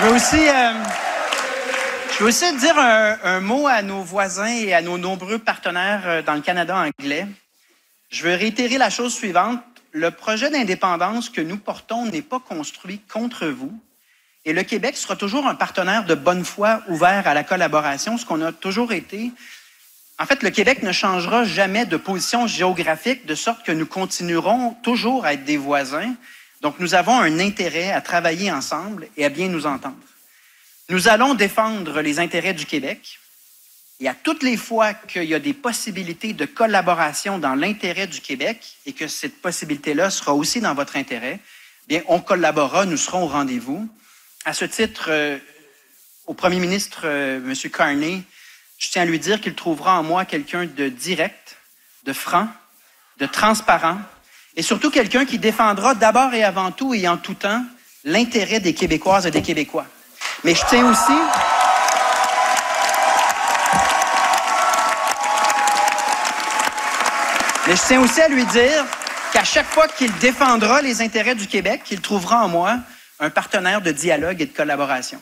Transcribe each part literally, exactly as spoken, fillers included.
Je veux aussi, euh, je veux aussi dire un, un mot à nos voisins et à nos nombreux partenaires dans le Canada anglais. Je veux réitérer la chose suivante. Le projet d'indépendance que nous portons n'est pas construit contre vous. Et le Québec sera toujours un partenaire de bonne foi ouvert à la collaboration, ce qu'on a toujours été. En fait, le Québec ne changera jamais de position géographique, de sorte que nous continuerons toujours à être des voisins. Donc, nous avons un intérêt à travailler ensemble et à bien nous entendre. Nous allons défendre les intérêts du Québec. Et à toutes les fois qu'il y a des possibilités de collaboration dans l'intérêt du Québec et que cette possibilité-là sera aussi dans votre intérêt, bien, on collaborera, nous serons au rendez-vous. À ce titre, euh, au premier ministre, euh, M. Carney, je tiens à lui dire qu'il trouvera en moi quelqu'un de direct, de franc, de transparent, et surtout quelqu'un qui défendra d'abord et avant tout et en tout temps l'intérêt des Québécoises et des Québécois. Mais je tiens aussi... Mais je tiens aussi à lui dire qu'à chaque fois qu'il défendra les intérêts du Québec, qu'il trouvera en moi un partenaire de dialogue et de collaboration.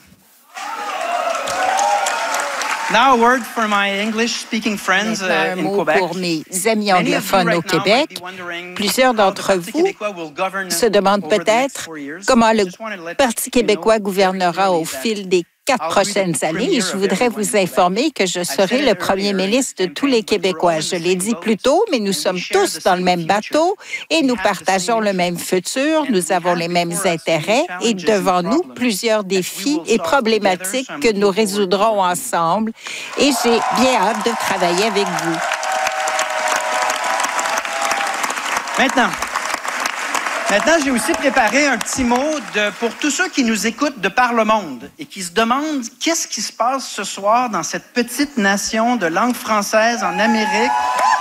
Now a word for my English-speaking friends uh, un in mot Quebec. pour mes amis anglophones au Québec. Plusieurs d'entre vous se demandent peut-être comment le Parti québécois gouvernera au fil des quatre prochaines années. Et je voudrais vous informer que je serai le premier ministre de tous les Québécois. Je l'ai dit plus tôt, mais nous sommes tous dans le même bateau et nous partageons le même futur. Nous avons les mêmes intérêts et devant nous plusieurs défis et problématiques que nous résoudrons ensemble. Et j'ai bien hâte de travailler avec vous. Maintenant, Maintenant, j'ai aussi préparé un petit mot de, pour tous ceux qui nous écoutent de par le monde et qui se demandent qu'est-ce qui se passe ce soir dans cette petite nation de langue française en Amérique.